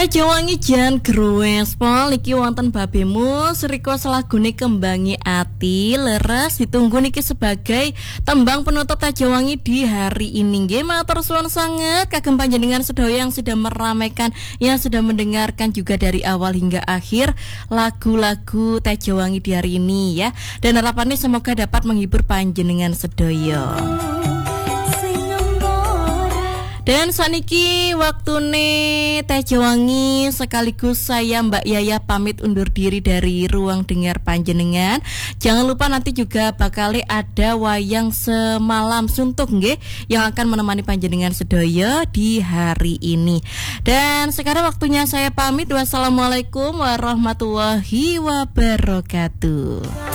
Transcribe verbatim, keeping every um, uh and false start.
Tajawangi jan growes pol niki wonten babemu seriko selagune kembangi ati leres ditunggu niki sebagai tembang penutup Tajawangi di hari ini. Nggih matur suwun sanget kagem panjenengan sedaya yang sudah meramaikan, yang sudah mendengarkan juga dari awal hingga akhir lagu-lagu Tajawangi di hari ini ya. Dan harapannya semoga dapat menghibur panjenengan sedaya. Dan saniki waktune Tajawangi sekaligus saya Mbak Yaya pamit undur diri dari ruang dengar panjenengan. Jangan lupa nanti juga bakal ada wayang semalam suntuk nggih yang akan menemani panjenengan sedaya di hari ini. Dan sekarang waktunya saya pamit. Wassalamualaikum warahmatullahi wabarakatuh.